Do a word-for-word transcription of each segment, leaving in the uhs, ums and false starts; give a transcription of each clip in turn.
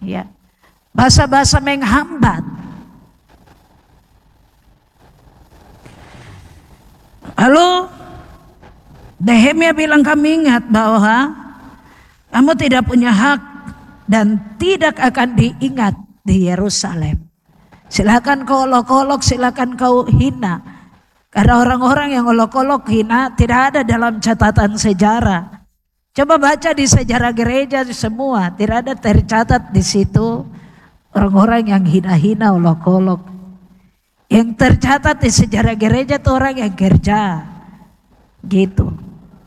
Ya, bahasa-bahasa menghambat. Lalu Nehemia bilang, kami ingat bahwa kamu tidak punya hak dan tidak akan diingat di Yerusalem. Silakan kau olok-olok, silakan kau hina. Karena orang-orang yang olok-olok hina tidak ada dalam catatan sejarah. Coba baca di sejarah gereja semua, tidak ada tercatat di situ orang-orang yang hina-hina, olok-olok. Yang tercatat di sejarah gereja itu orang yang kerja, gitu.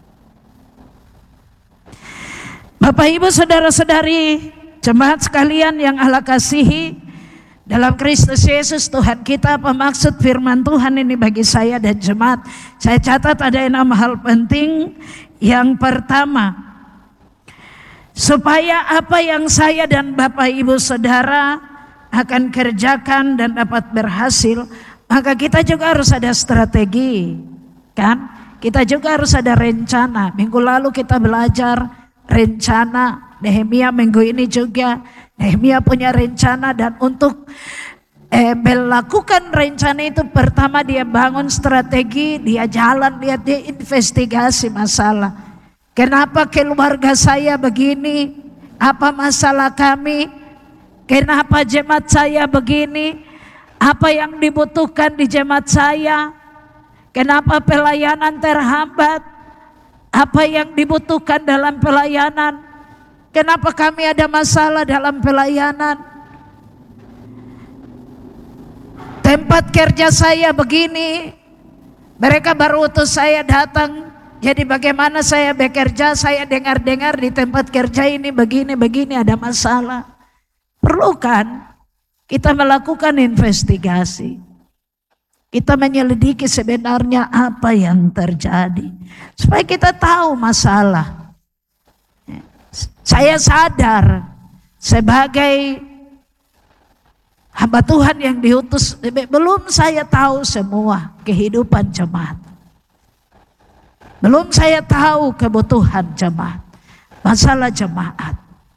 Bapak Ibu saudara-saudari, jemaat sekalian yang Allah kasihi dalam Kristus Yesus Tuhan kita, apa maksud firman Tuhan ini bagi saya dan jemaat? Saya catat ada enam hal penting. Yang pertama, supaya apa yang saya dan Bapak Ibu Saudara akan kerjakan dan dapat berhasil, maka kita juga harus ada strategi, kan? Kita juga harus ada rencana. Minggu lalu kita belajar rencana, Nehemia minggu ini juga Nehemia punya rencana, dan untuk eh, melakukan rencana itu pertama dia bangun strategi, dia jalan, dia, dia investigasi masalah. Kenapa keluarga saya begini? Apa masalah kami? Kenapa jemaat saya begini? Apa yang dibutuhkan di jemaat saya? Kenapa pelayanan terhambat? Apa yang dibutuhkan dalam pelayanan? Kenapa kami ada masalah dalam pelayanan? Tempat kerja saya begini, mereka baru utus saya datang. Jadi bagaimana saya bekerja, saya dengar-dengar di tempat kerja ini begini-begini ada masalah. Perlu kan kita melakukan investigasi. Kita menyelidiki sebenarnya apa yang terjadi. Supaya kita tahu masalah. Saya sadar sebagai hamba Tuhan yang diutus, belum saya tahu semua kehidupan jemaat. Belum saya tahu kebutuhan jemaat, masalah jemaat.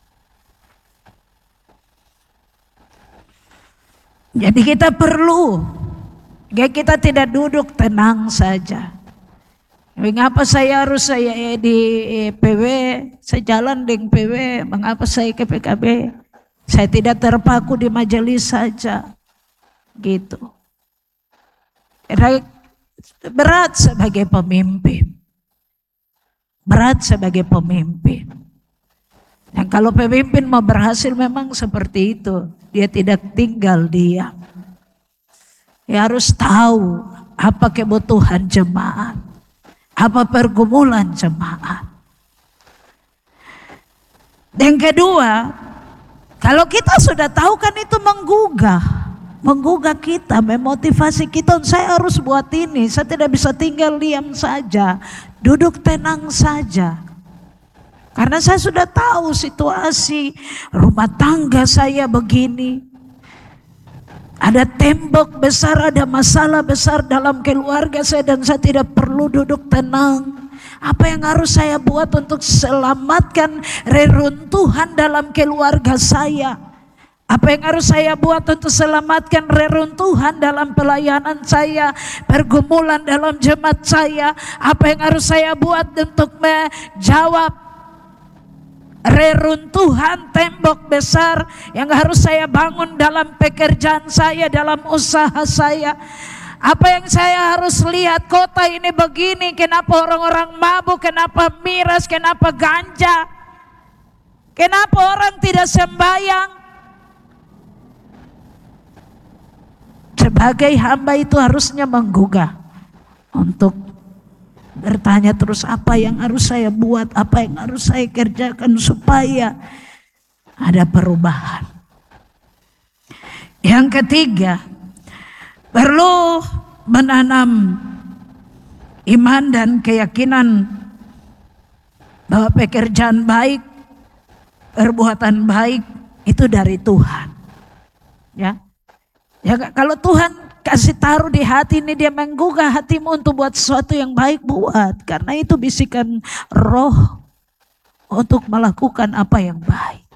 Jadi kita perlu, kita tidak duduk tenang saja. Mengapa saya harus saya di P W, saya jalan di P W, mengapa saya ke P K B? Saya tidak terpaku di majelis saja, gitu. Karena berat sebagai pemimpin. Berat sebagai pemimpin. Dan kalau pemimpin mau berhasil memang seperti itu. Dia tidak tinggal diam. Dia harus tahu apa kebutuhan jemaat. Apa pergumulan jemaat. Dan kedua, kalau kita sudah tahu kan itu menggugah. Menggugah kita, memotivasi kita. Saya harus buat ini, saya tidak bisa tinggal diam saja. Duduk tenang saja. Karena saya sudah tahu situasi rumah tangga saya begini. Ada tembok besar, ada masalah besar dalam keluarga saya, dan saya tidak perlu duduk tenang. Apa yang harus saya buat untuk selamatkan reruntuhan dalam keluarga saya? Apa yang harus saya buat untuk selamatkan reruntuhan dalam pelayanan saya, pergumulan dalam jemaat saya? Apa yang harus saya buat untuk menjawab reruntuhan tembok besar yang harus saya bangun dalam pekerjaan saya, dalam usaha saya? Apa yang saya harus lihat, kota ini begini, kenapa orang-orang mabuk, kenapa miras, kenapa ganja, kenapa orang tidak sembahyang? Sebagai hamba itu harusnya menggugah untuk bertanya terus, apa yang harus saya buat, apa yang harus saya kerjakan supaya ada perubahan. Yang ketiga, perlu menanam iman dan keyakinan bahwa pekerjaan baik, perbuatan baik itu dari Tuhan. Ya. Ya, kalau Tuhan kasih taruh di hati ini, dia menggugah hatimu untuk buat sesuatu yang baik, buat. Karena itu bisikan roh untuk melakukan apa yang baik.